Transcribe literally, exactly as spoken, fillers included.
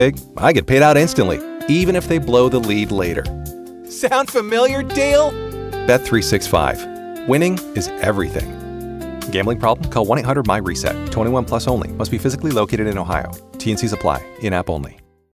I get paid out instantly, even if they blow the lead later. Sound familiar, Dale? Bet three sixty-five. Winning is everything. Gambling problem? Call one eight hundred M Y RESET. twenty-one plus only. Must be physically located in Ohio. T and Cs apply. In-app only.